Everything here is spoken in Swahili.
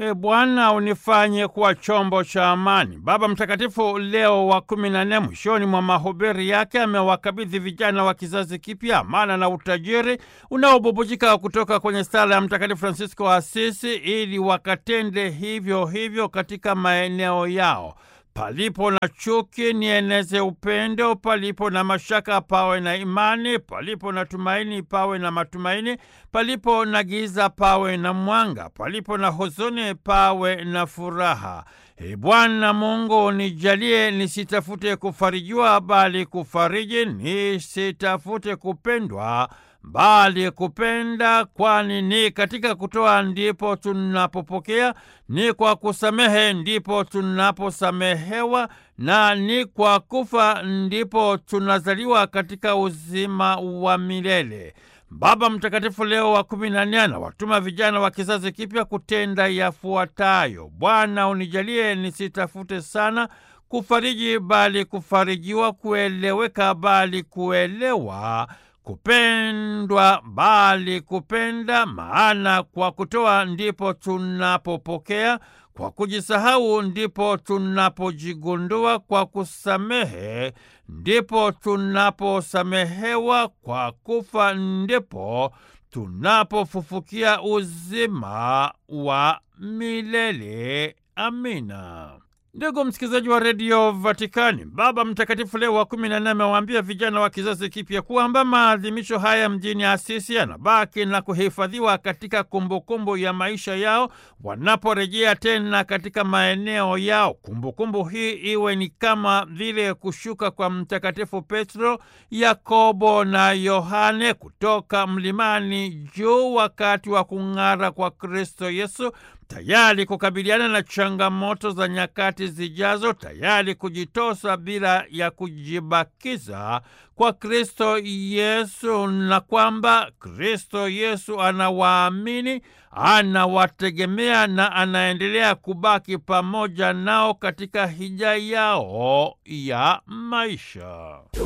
Bwana unifanye kuwa chombo cha amani. Baba Mtakatifu Leo wa 14 mwishoni mwa mahubiri yake amewakabidhi vijana wa kizazi kipya amana na utajiri unaobubujika kutoka kwenye sala ya Mtakatifu Fransisko wa Asisi ili wakatende hivyo hivyo katika maeneo yao. Palipo na chuki nieneze upendo, palipo na mashaka pawe na imani, palipo na tumaini pawe na matumaini, palipo na giza pawe na mwanga, palipo na huzuni pawe na furaha. Bwana Mungu nijalie nisitafute kufarijiwa bali kufariji, nisitafute kupendwa bali kupenda, kwani ni katika kutoa ndipo tunapopokea, ni kwa kusamehe ndipo tunaposamehewa, na ni kwa kufa ndipo tunazaliwa katika uzima wa milele. Baba Mtakatifu Leo wa 14 anawatuma vijana wa kizazi kipya kutenda yafuatayo: Bwana unijalie nisitafute sana kufariji bali kufarijiwa, kueleweka bali kuelewa, kupendwa bali kupenda, maana kwa kutoa ndipo tunapopokea, kwa kujisahau ndipo tunapojigundua, kwa kusamehe ndipo tunaposamehewa, kwa kufa ndipo tunapofufukia uzima wa milele. Amina. Ndugu msikilizaji wa redio Vatikani, Baba Mtakatifu Leo wa 14 amewaambia vijana wa kizazi kipya kwamba maadhimisho haya mjini Asisi yanabaki na kuhifadhiwa katika kumbukumbu ya maisha yao wanaporejea tena katika maeneo yao. Kumbukumbu hii iwe ni kama vile kushuka kwa Mtakatifu Petro, Yakobo na Yohane kutoka mlimani juu wakati wa kung'ara kwa Kristo Yesu, tayari kukabiliana na changamoto za nyakati zijazo, tayari kujitosa bila ya kujibakiza kwa Kristo Yesu, na kwamba Kristo Yesu anawaamini, anawategemea na anaendelea kubaki pamoja nao katika hija yao ya maisha.